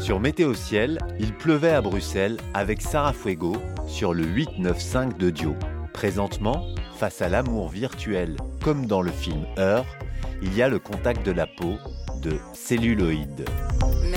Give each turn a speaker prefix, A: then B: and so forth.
A: Sur Météo Ciel, il pleuvait à Bruxelles avec Sarah Fuego sur le 895 de Dio. Présentement, face à l'amour virtuel, comme dans le film Her, il y a le contact de la peau, de celluloïdes.